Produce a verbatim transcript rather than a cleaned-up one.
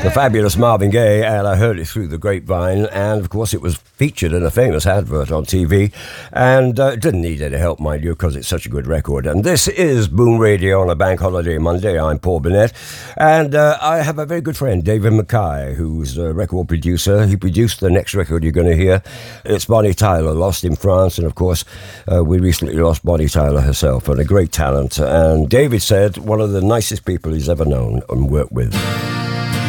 The fabulous Marvin Gaye, and I heard it through the grapevine, and of course it was featured in a famous advert on T V, and uh, it didn't need any help, mind you, because it's such a good record. And this is Boom Radio on a Bank Holiday Monday. I'm Paul Burnett, and uh, I have a very good friend, David Mackay, who's a record producer. He produced the next record you're going to hear. It's Bonnie Tyler, Lost in France, and of course uh, we recently lost Bonnie Tyler herself, and a great talent. And David said one of the nicest people he's ever known and worked with.